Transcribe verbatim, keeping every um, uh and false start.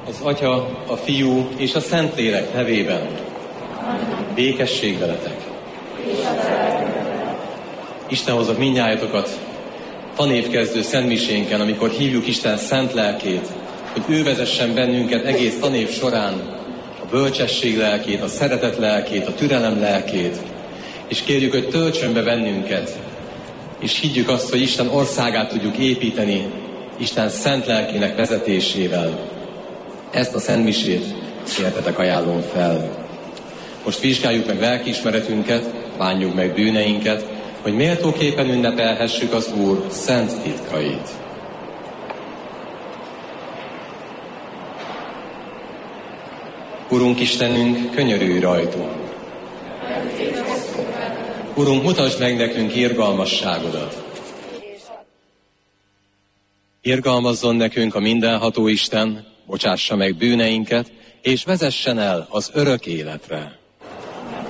Az Atya, a Fiú és a Szentlélek nevében. Békesség veletek. Isten hozok mindnyájatokat tanévkezdő szentmisénken, amikor hívjuk Isten szent lelkét, hogy ő vezessen bennünket egész tanév során a bölcsesség lelkét, a szeretet lelkét, a türelem lelkét, és kérjük, hogy töltsön be bennünket, és higgyük azt, hogy Isten országát tudjuk építeni Isten szent lelkének vezetésével. Ezt a szentmisét értetek ajánlom fel. Most vizsgáljuk meg lelkiismeretünket, bánjuk meg bűneinket, hogy méltóképpen ünnepelhessük az Úr szent titkait. Urunk Istenünk, könyörülj rajtunk! Urunk, mutasd meg nekünk irgalmasságodat! Irgalmazzon nekünk a mindenható Isten, bocsássa meg bűneinket, és vezessen el az örök életre.